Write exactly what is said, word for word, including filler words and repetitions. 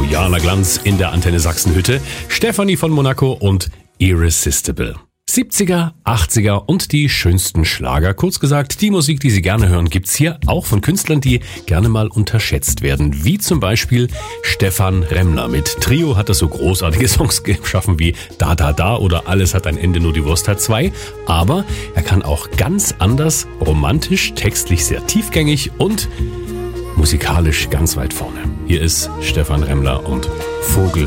Jana Glanz in der Antenne Sachsenhütte, Stefanie von Monaco und Irresistible. siebziger, achtziger und die schönsten Schlager. Kurz gesagt, die Musik, die Sie gerne hören, gibt's hier auch von Künstlern, die gerne mal unterschätzt werden. Wie zum Beispiel Stephan Remmler. Mit Trio hat er so großartige Songs geschaffen wie Da Da Da oder Alles hat ein Ende, nur die Wurst hat zwei. Aber er kann auch ganz anders, romantisch, textlich sehr tiefgängig und musikalisch ganz weit vorne. Hier ist Stephan Remmler und Vogel